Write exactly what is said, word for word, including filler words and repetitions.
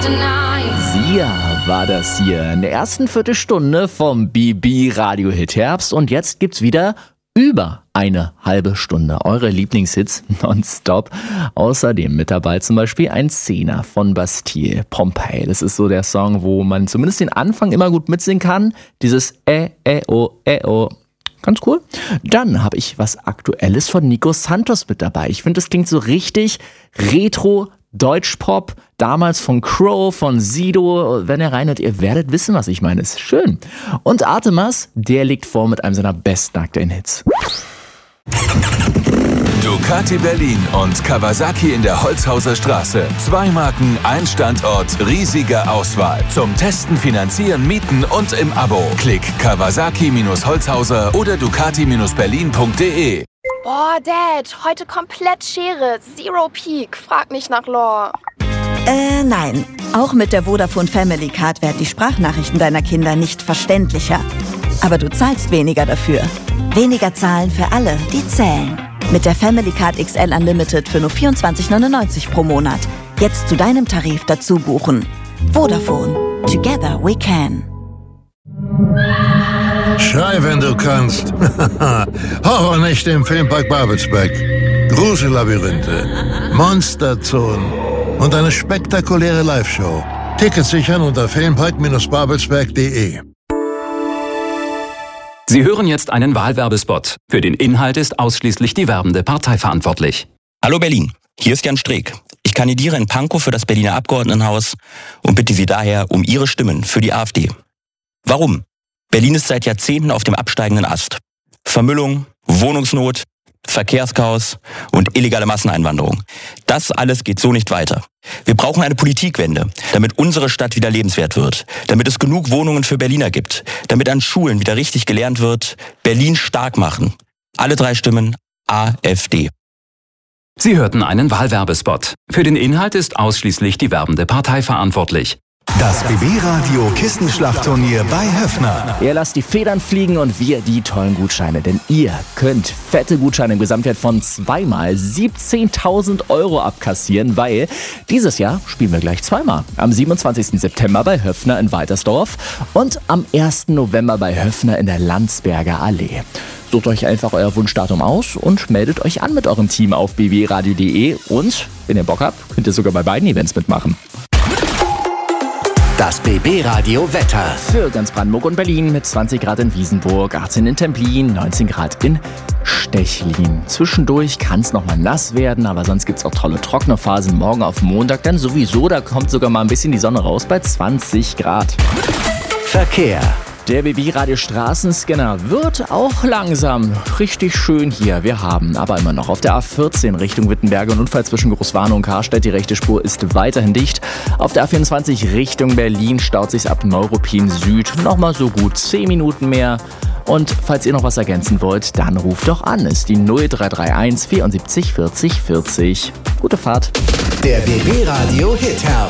Sia war das hier in der ersten Viertelstunde vom B B Radio Hit Herbst und jetzt gibt's wieder über eine halbe Stunde eure Lieblingshits nonstop. Außerdem mit dabei zum Beispiel ein Zehner von Bastille, Pompeii. Das ist so der Song, wo man zumindest den Anfang immer gut mitsingen kann. Dieses Ä, Ä, O, Ä, O. Ganz cool. Dann habe ich was Aktuelles von Nico Santos mit dabei. Ich finde, das klingt so richtig retro, Deutschpop, damals von Crow, von Sido. Wenn ihr reinhört, ihr werdet wissen, was ich meine. Ist schön. Und Artemas, der legt vor mit einem seiner besten aktuellen Hits. Ducati Berlin und Kawasaki in der Holzhauser Straße. Zwei Marken, ein Standort, riesige Auswahl. Zum Testen, Finanzieren, Mieten und im Abo. Klick Kawasaki-Holzhauser oder Ducati Berlin punkt de. Boah, Dad, heute komplett Schere. Zero Peak. Frag nicht nach Lore. Äh, nein. Auch mit der Vodafone Family Card werden die Sprachnachrichten deiner Kinder nicht verständlicher. Aber du zahlst weniger dafür. Weniger zahlen für alle, die zählen. Mit der Family Card X L Unlimited für nur vierundzwanzig neunundneunzig pro Monat. Jetzt zu deinem Tarif dazu buchen. Vodafone. Together we can. Schrei, wenn du kannst. Horrornächte im Filmpark Babelsberg. Grusellabyrinthe, Monsterzonen und eine spektakuläre Live-Show. Tickets sichern unter filmpark babelsberg punkt de. Sie hören jetzt einen Wahlwerbespot. Für den Inhalt ist ausschließlich die werbende Partei verantwortlich. Hallo Berlin, hier ist Jan Streeck. Ich kandidiere in Pankow für das Berliner Abgeordnetenhaus und bitte Sie daher um Ihre Stimmen für die AfD. Warum? Berlin ist seit Jahrzehnten auf dem absteigenden Ast. Vermüllung, Wohnungsnot, Verkehrschaos und illegale Masseneinwanderung. Das alles geht so nicht weiter. Wir brauchen eine Politikwende, damit unsere Stadt wieder lebenswert wird, damit es genug Wohnungen für Berliner gibt, damit an Schulen wieder richtig gelernt wird, Berlin stark machen. Alle drei Stimmen AfD. Sie hörten einen Wahlwerbespot. Für den Inhalt ist ausschließlich die werbende Partei verantwortlich. Das B B-Radio Kissenschlachtturnier bei Höffner. Ihr lasst die Federn fliegen und wir die tollen Gutscheine. Denn ihr könnt fette Gutscheine im Gesamtwert von zweimal siebzehntausend Euro abkassieren, weil dieses Jahr spielen wir gleich zweimal. Am siebenundzwanzigsten September bei Höffner in Waltersdorf und am ersten November bei Höffner in der Landsberger Allee. Sucht euch einfach euer Wunschdatum aus und meldet euch an mit eurem Team auf b b radio punkt de und, wenn ihr Bock habt, könnt ihr sogar bei beiden Events mitmachen. Das B B-Radio Wetter. Für ganz Brandenburg und Berlin mit zwanzig Grad in Wiesenburg, achtzehn in Templin, neunzehn Grad in Stechlin. Zwischendurch kann es nochmal nass werden, aber sonst gibt es auch tolle trockene Phasen. Morgen auf Montag dann sowieso, da kommt sogar mal ein bisschen die Sonne raus bei zwanzig Grad. Verkehr. Der B B-Radio Straßenscanner wird auch langsam richtig schön hier. Wir haben aber immer noch auf der A vierzehn Richtung Wittenberge einen Unfall zwischen Großwarnow und Karstedt. Die rechte Spur ist weiterhin dicht. Auf der A vierundzwanzig Richtung Berlin staut sich's ab Neuruppin Süd. Nochmal so gut zehn Minuten mehr. Und falls ihr noch was ergänzen wollt, dann ruft doch an. Ist die null drei drei eins vierundsiebzig vierzig vierzig. Gute Fahrt. Der B B-Radio Hit Herbst.